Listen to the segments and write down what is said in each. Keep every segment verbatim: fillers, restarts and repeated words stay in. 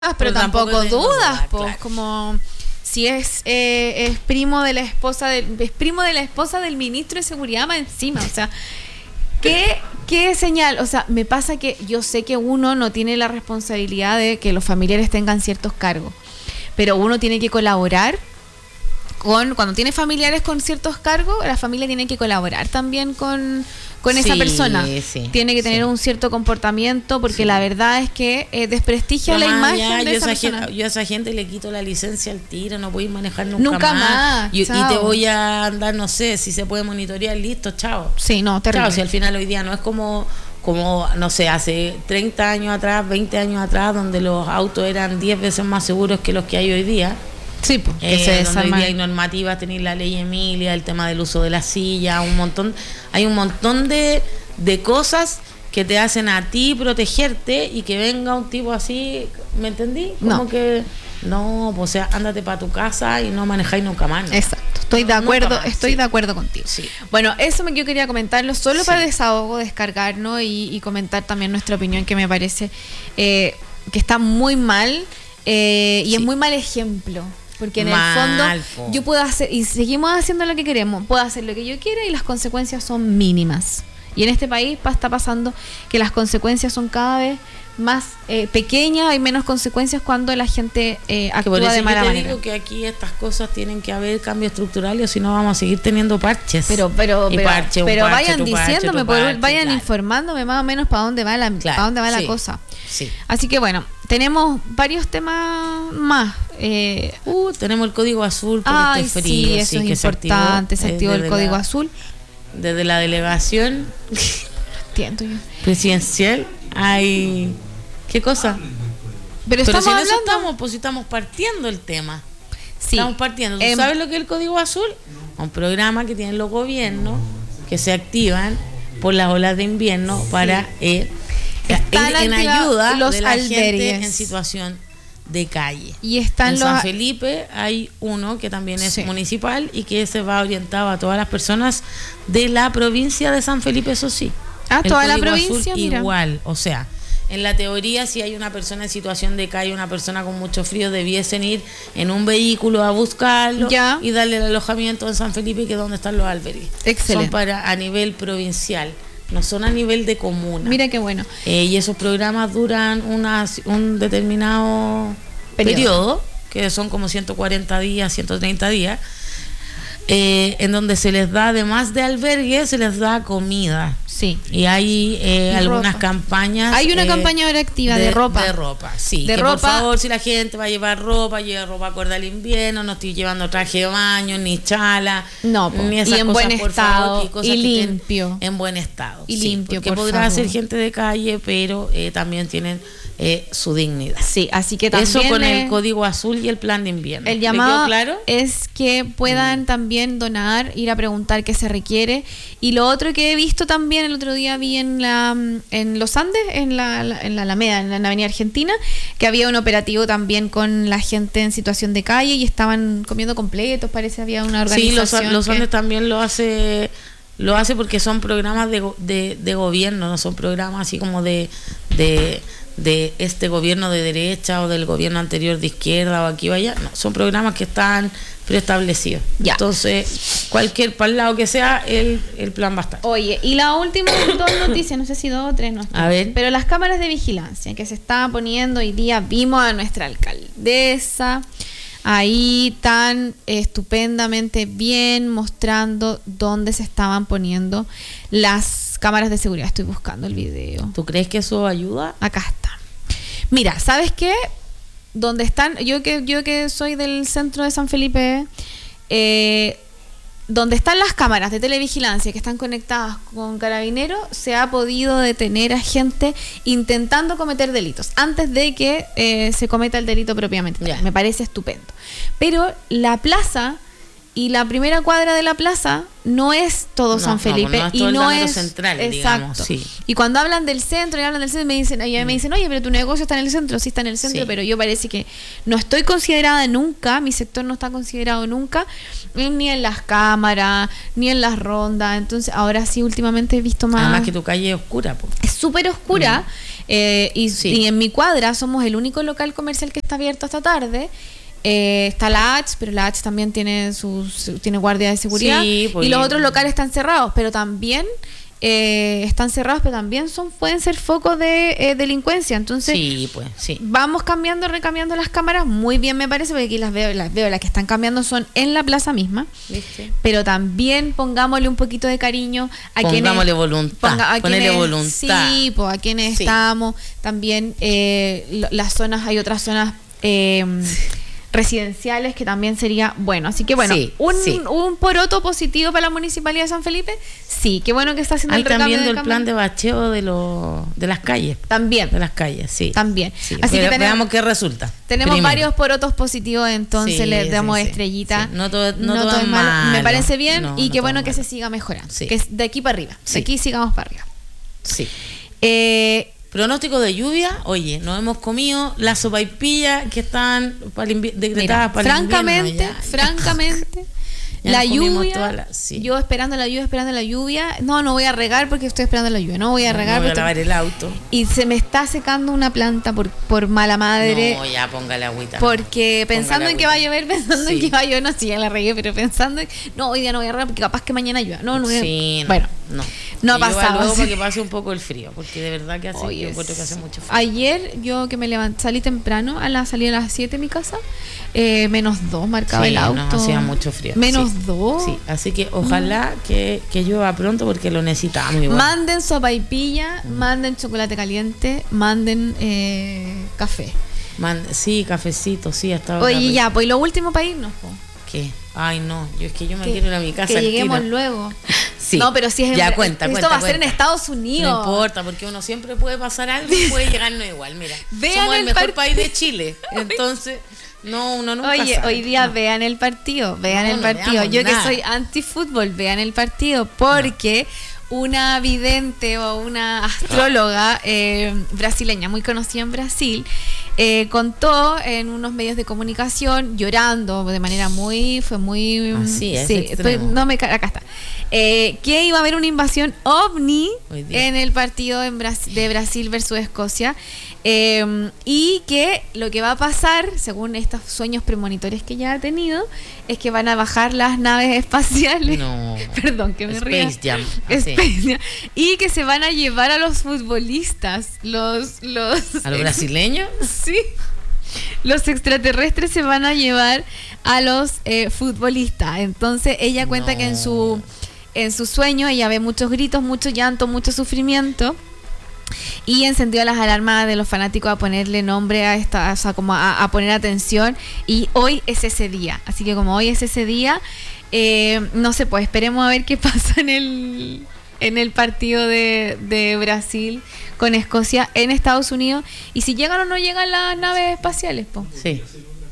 pero, pero tampoco, tampoco dudas, duda, pues, claro. Como si es eh, es primo de la esposa de, es primo de la esposa del ministro de seguridad más encima, o sea, ¿qué, qué señal? O sea, me pasa que yo sé que uno no tiene la responsabilidad de que los familiares tengan ciertos cargos, pero uno tiene que colaborar con, cuando tiene familiares con ciertos cargos, la familia tiene que colaborar también con, con esa sí, persona. Sí, tiene que tener sí. un cierto comportamiento, porque sí. la verdad es que eh, desprestigia Pero la imagen ya, de esa persona. Gente, yo a esa gente le quito la licencia al tiro, no podéis manejar nunca, nunca más. más y, y te voy a andar, no sé, si se puede monitorear, listo, chao. Sí, no, terrible. Chao, si al final hoy día no es como... como, no sé, hace treinta años atrás, veinte años atrás, donde los autos eran diez veces más seguros que los que hay hoy día. Sí, pues, eh, se donde hoy día hay normativas, tenéis la ley Emilia, el tema del uso de la silla, un montón, hay un montón de, de cosas que te hacen a ti protegerte, y que venga un tipo así, ¿me entendí? Como no. que, no, o sea, ándate para tu casa y no manejáis nunca más, ¿no? Exacto, estoy de acuerdo, más, estoy sí. de acuerdo contigo. Sí. Bueno, eso me, yo quería comentarlo solo sí. para desahogo, descargarnos y, y comentar también nuestra opinión, que me parece eh, que está muy mal eh, y sí. es muy mal ejemplo. Porque en Mal, el fondo po. yo puedo hacer, y seguimos haciendo lo que queremos, puedo hacer lo que yo quiera y las consecuencias son mínimas. Y en este país está pasando que las consecuencias son cada vez más eh, pequeñas, hay menos consecuencias cuando la gente eh, actúa por eso de mala yo te manera. Digo que aquí estas cosas tienen que haber cambios estructurales, o si no vamos a seguir teniendo parches. Pero pero y pero, parche, pero parche, vayan diciéndome, parche, parche, vayan claro. informándome más o menos para dónde va la claro, para dónde va sí, la cosa. Sí. Así que bueno, tenemos varios temas más. Eh, uh, tenemos el código azul por ay, este frío. Sí, eso sí, es importante, se activó, se activó el código la, azul. Desde la delegación Entiendo yo. presidencial hay... ¿Qué cosa? Pero, Pero estamos si en hablando... eso estamos, pues si estamos partiendo el tema. Sí. Estamos partiendo. ¿Tú eh, sabes lo que es el código azul? Un programa que tienen los gobiernos que se activan por las olas de invierno sí. para eh, ir en ayuda los de la albergues. gente en situación de calle. Y están en los... San Felipe hay uno que también es sí. municipal y que se va orientado a todas las personas de la provincia de San Felipe, eso sí. Ah, el toda la código provincia, azul mira. Igual, o sea, en la teoría, si hay una persona en situación de calle, una persona con mucho frío, debiesen ir en un vehículo a buscarlo ya. y darle el alojamiento en San Felipe, que es donde están los albergues. Excelente. Son para a nivel provincial, no son a nivel de comuna. Mira qué bueno. Eh, y esos programas duran una, un determinado periodo. periodo, que son como ciento cuarenta días, ciento treinta días, eh, en donde se les da, además de albergue, se les da comida. Sí. Y hay eh, algunas campañas. Hay una eh, campaña ahora activa de, de ropa. De ropa, sí. De que ropa. Por favor, si la gente va a llevar ropa, lleva ropa acorde al invierno, no estoy llevando traje de baño, ni chala. No, po. Ni esas y en cosas, buen por estado. Favor, y limpio. En buen estado. Y sí, limpio, porque por podrá favor. ser gente de calle, pero eh, también tienen eh, su dignidad. Sí, así que también. Eso con le... el código azul y el plan de invierno. El llamado claro? es que puedan mm. también donar, ir a preguntar qué se requiere. Y lo otro que he visto también, el otro día vi en la en los Andes, en la, en la Alameda, en la Avenida Argentina, que había un operativo también con la gente en situación de calle y estaban comiendo completos, parece, había una organización. Sí, los, los que... Andes también lo hace lo hace porque son programas de, de, de gobierno, no son programas así como de, de de este gobierno de derecha o del gobierno anterior de izquierda o aquí o allá, no, son programas que están preestablecidos. Ya. Entonces, cualquier para el lado que sea, el, el plan va a estar. Oye, y la última dos noticias, no sé si dos o tres, no a ver. Pero las cámaras de vigilancia que se estaban poniendo hoy día, vimos a nuestra alcaldesa ahí tan estupendamente bien mostrando dónde se estaban poniendo las cámaras de seguridad. Estoy buscando el video. ¿Tú crees que eso ayuda? Acá está. Mira, ¿sabes qué? Donde están, yo que yo que soy del centro de San Felipe, eh, donde están las cámaras de televigilancia que están conectadas con Carabineros, se ha podido detener a gente intentando cometer delitos antes de que eh, se cometa el delito propiamente. Yeah. Me parece estupendo. Pero la plaza y la primera cuadra de la plaza no es todo no, San Felipe, no, no es y todo no el es central, exacto. Digamos, sí. Y cuando hablan del centro y hablan del centro me dicen, ella me dicen, oye, pero tu negocio está en el centro, sí está en el centro, sí. Pero yo parece que no estoy considerada nunca, mi sector no está considerado nunca, ni en las cámaras, ni en las rondas. Entonces ahora sí últimamente he visto más. Además que tu calle es oscura, po. Es súper oscura, mm. eh, y, sí. y en mi cuadra somos el único local comercial que está abierto hasta tarde. Eh, está la H, pero la H también tiene sus tiene guardia de seguridad, sí, pues, y los otros locales están cerrados, pero también eh, están cerrados, pero también son pueden ser focos de eh, delincuencia. Entonces sí, pues, sí. vamos cambiando, recambiando las cámaras, muy bien me parece, porque aquí las veo, las veo, las que están cambiando son en la plaza misma. ¿Viste? Pero también pongámosle un poquito de cariño a pongámosle quienes, voluntad, ponga, a ponele quienes, voluntad. Sí, pues a quienes sí. estamos, también eh, las zonas, hay otras zonas eh, sí. residenciales que también sería bueno, así que bueno, sí, un, sí. un poroto positivo para la Municipalidad de San Felipe, sí, qué bueno que está haciendo. Ahí el recambio. Están viendo de el plan de bacheo de los de las calles. También. De las calles, sí. También. Sí. Así Pero que tenemos, veamos qué resulta. Tenemos primero. varios porotos positivos, entonces sí, le damos sí, estrellita. Sí. No todo, no no todo, todo es malo. malo. Me parece bien no, y no qué bueno malo. que se siga mejorando. Sí. Que de aquí para arriba. Sí. De aquí sigamos para arriba. Sí. Eh, Pronóstico de lluvia, oye, nos hemos comido las sopaipillas que están para el invi- decretadas para francamente, el invierno. Ya, francamente, ya la lluvia, la, sí. yo esperando la lluvia, esperando la lluvia, no, no voy a regar porque estoy esperando la lluvia, no voy a regar. No voy a porque lavar el auto. Y se me está secando una planta por, por mala madre. No, ya póngale agüita. Porque pensando en que va a llover, pensando sí. en que va a llover, no, sí, ya la regué, pero pensando en, no, hoy día no voy a regar porque capaz que mañana llueva. No, no, sí, no, bueno, no. No ha pasado. Luego para que pase un poco el frío, porque de verdad que hace, Oye, yo encuentro que hace mucho frío. Ayer yo que me levanté, salí temprano, a la salida a las siete de mi casa, eh, menos dos marcaba sí, el auto. No, hacía mucho frío. Menos sí. dos. Sí, así que ojalá mm. que, que llueva pronto porque lo necesitamos igual. Manden sopaipilla, mm. manden chocolate caliente, manden eh, café. Man, sí, cafecito, sí, hasta ahora. Oye, ya, pues lo último para irnos, po. ¿Qué? Ay, no, yo es que yo me que, quiero ir a mi casa. Que lleguemos tiro. luego. Sí. No, pero si es ya en, cuenta, esto cuenta, va a cuenta. ser en Estados Unidos. No importa, porque uno siempre puede pasar algo y puede llegarnos igual. Mira, vean somos el, el mejor part... país de Chile. Entonces, no, uno nunca Oye, sabe. hoy día no. vean el partido, vean no, el no partido. Yo nada. que soy anti-fútbol, vean el partido, porque no. una vidente o una astróloga eh, brasileña, muy conocida en Brasil, eh, contó en unos medios de comunicación, llorando de manera muy, fue muy... Así es, sí, estoy, no me acá está. Eh, que iba a haber una invasión ovni en el partido en Brasil, de Brasil versus Escocia, eh, y que lo que va a pasar, según estos sueños premonitorios que ya ha tenido, es que van a bajar las naves espaciales. No. Perdón, que me ría. Space Jam. Space Jam. Y que se van a llevar a los futbolistas, los, los. ¿A los brasileños? Sí. Los extraterrestres se van a llevar a los eh, futbolistas. Entonces ella cuenta no. que en su en su sueño ella ve muchos gritos, mucho llanto, mucho sufrimiento, y encendió las alarmas de los fanáticos a ponerle nombre a esta, o sea, como a, a poner atención, y hoy es ese día, así que como hoy es ese día, eh, no sé, pues esperemos a ver qué pasa en el en el partido de, de Brasil con Escocia en Estados Unidos, y si llegan o no llegan las naves espaciales, pues. Sí.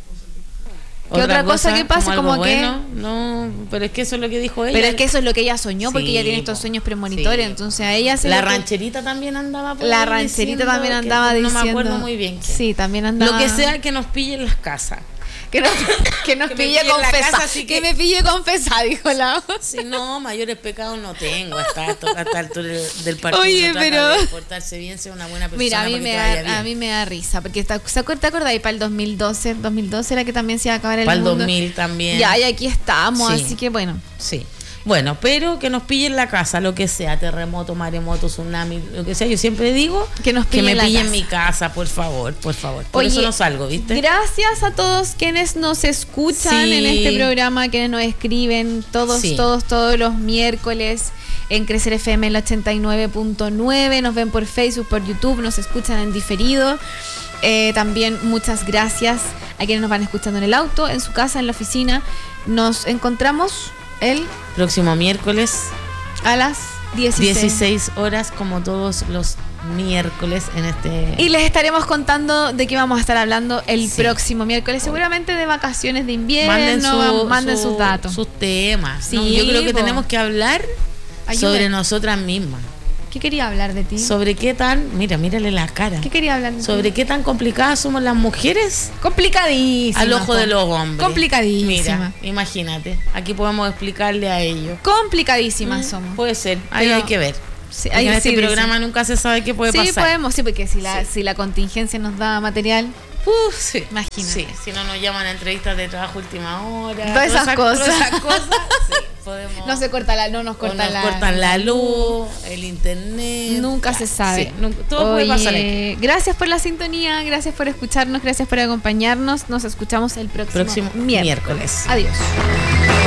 ¿Qué otra, otra cosa, cosa que pasa? Como, como que bueno, no, pero es que eso es lo que dijo ella. Pero es que eso es lo que ella soñó, porque sí, ella tiene estos sueños premonitores, sí. Entonces a ella se la le... rancherita también andaba por la rancherita también andaba que, diciendo, no me acuerdo muy bien que, sí, también andaba, lo que sea que nos pille en las casas. Que nos, que nos que pille confesada. Que, que me pille confesada, dijo la. Si no, mayores pecados no tengo hasta hasta altura del partido. Oye, pero de portarse bien, ser una buena persona. Mira, a mí me da, a mí me da risa, porque está, ¿se acuerda, te acordás? Y para el dos mil doce, dos mil doce era que también se iba a acabar el para mundo. Para el dos mil también. Ya, y aquí estamos, sí. Así que bueno. Sí. Bueno, pero que nos pille en la casa, lo que sea, terremoto, maremoto, tsunami, lo que sea. Yo siempre digo que, nos que me en pille en mi casa, por favor, por favor. Por Oye, eso no salgo, ¿viste? Gracias a todos quienes nos escuchan sí. en este programa, quienes nos escriben todos, sí. todos, todos los miércoles en Crecer F M el ochenta y nueve punto nueve. Nos ven por Facebook, por YouTube, nos escuchan en diferido. Eh, también muchas gracias a quienes nos van escuchando en el auto, en su casa, en la oficina. Nos encontramos el próximo miércoles a las dieciséis horas, como todos los miércoles en este... Y les estaremos contando de qué vamos a estar hablando el Sí. próximo miércoles, seguramente de vacaciones de invierno. Manden, su- manden su- sus datos. sus temas. Sí, ¿no? Yo creo que po. tenemos que hablar Ayuda. sobre nosotras mismas. ¿Qué quería hablar de ti? Sobre qué tan... Mira, mírale la cara. ¿Qué quería hablar de Sobre ti? qué tan complicadas somos las mujeres Complicadísima. al ojo po. de los hombres. Complicadísima. Mira, imagínate. Aquí podemos explicarle a ellos. Complicadísimas Mm, somos. Puede ser, ahí Pero- hay que ver. Sí, Porque ahí en sí, este dice. programa nunca se sabe qué puede Sí, pasar. podemos, sí, porque si la, Sí. si la contingencia nos da material, Uf, sí. Imagínate. Sí, si no nos llaman a entrevistas de trabajo última hora. Todas esas esa- cosas. Todas esas cosas. Sí, podemos. no se corta la, no nos o corta nos la, cortan la luz, el internet. Nunca Ya, se sabe. sí, nunca- todo puede Oye, pasar aquí. gracias por la sintonía, gracias por escucharnos, gracias por acompañarnos. Nos escuchamos el próximo, Próximo miércoles. miércoles. Adiós.